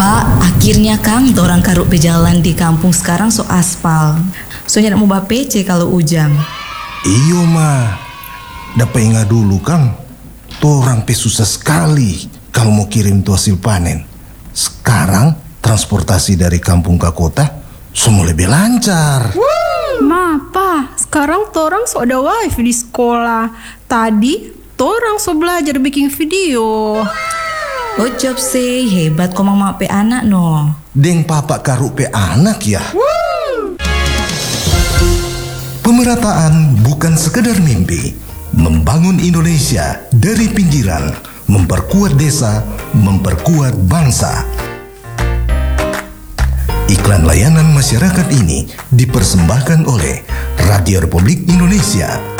Pak, akhirnya Kang, orang karuk pejalan di kampung sekarang so aspal. Soalnya nak mau PC kalau ujang. Iyo mah, dapat ingat dulu Kang. Torang susah sekali kalau mau kirim tuh hasil panen. Sekarang transportasi dari kampung ke kota semua lebih lancar. Ma, Pa, sekarang torang so ada wifi di sekolah. Tadi torang so belajar bikin video. Oh job sih, hebat kok mama pe anak no. Deng papa karuk pe anak ya. Pemerataan bukan sekedar mimpi. Membangun Indonesia dari pinggiran, memperkuat desa, memperkuat bangsa. Iklan layanan masyarakat ini dipersembahkan oleh Radio Republik Indonesia